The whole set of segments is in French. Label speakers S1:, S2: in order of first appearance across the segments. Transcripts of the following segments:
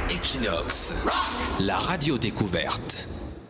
S1: Equinox, la radio découverte.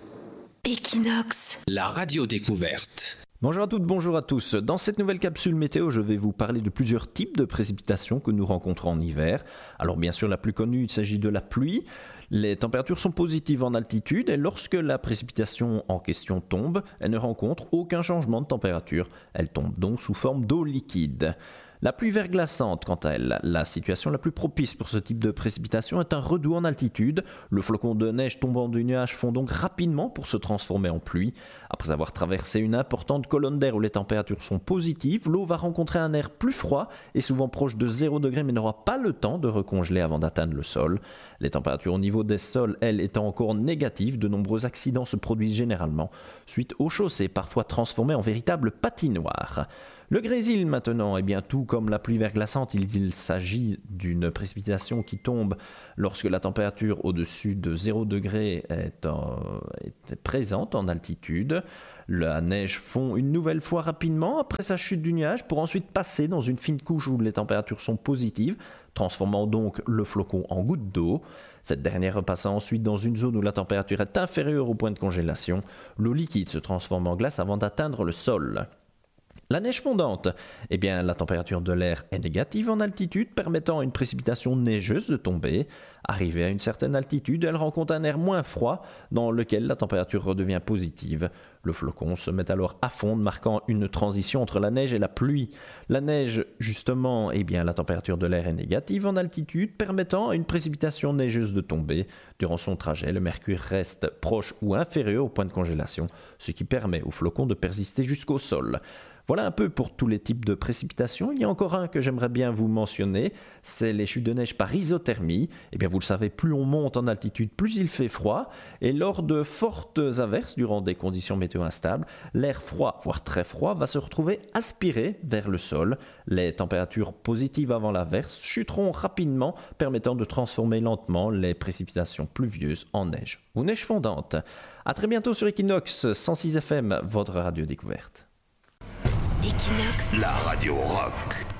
S2: Equinox,
S1: la radio découverte.
S3: Bonjour à toutes, bonjour à tous. Dans cette nouvelle capsule météo, je vais vous parler de plusieurs types de précipitations que nous rencontrons en hiver. Alors bien sûr, la plus connue, il s'agit de la pluie. Les températures sont positives en altitude et lorsque la précipitation en question tombe, elle ne rencontre aucun changement de température. Elle tombe donc sous forme d'eau liquide. La pluie verglaçante, quant à elle, la situation la plus propice pour ce type de précipitation est un redout en altitude. Le flocon de neige tombant du nuage fond donc rapidement pour se transformer en pluie. Après avoir traversé une importante colonne d'air où les températures sont positives, l'eau va rencontrer un air plus froid et souvent proche de 0 degré mais n'aura pas le temps de recongeler avant d'atteindre le sol. Les températures au niveau des sols, elles, étant encore négatives, de nombreux accidents se produisent généralement suite aux chaussées parfois transformées en véritables patinoires. Le grésil maintenant, eh bien tout comme la pluie verglaçante, il s'agit d'une précipitation qui tombe lorsque la température au-dessus de 0 degré est présente en altitude. La neige fond une nouvelle fois rapidement après sa chute du nuage pour ensuite passer dans une fine couche où les températures sont positives, transformant donc le flocon en goutte d'eau. Cette dernière repassant ensuite dans une zone où la température est inférieure au point de congélation. L'eau liquide se transforme en glace avant d'atteindre le sol. La neige fondante, eh bien, la température de l'air est négative en altitude, permettant à une précipitation neigeuse de tomber. Arrivée à une certaine altitude, elle rencontre un air moins froid, dans lequel la température redevient positive. Le flocon se met alors à fondre, marquant une transition entre la neige et la pluie. La neige, justement, eh bien, la température de l'air est négative en altitude, permettant à une précipitation neigeuse de tomber. Durant son trajet, le mercure reste proche ou inférieur au point de congélation, ce qui permet au flocon de persister jusqu'au sol. Voilà un peu pour tous les types de précipitations. Il y a encore un que j'aimerais bien vous mentionner, c'est les chutes de neige par isothermie. Eh bien, vous le savez, plus on monte en altitude, plus il fait froid. Et lors de fortes averses, durant des conditions météo instables, l'air froid, voire très froid, va se retrouver aspiré vers le sol. Les températures positives avant l'averse chuteront rapidement, permettant de transformer lentement les précipitations pluvieuses en neige ou neige fondante. A très bientôt sur Equinox 106 FM, votre radio découverte.
S2: Equinox,
S1: La radio rock.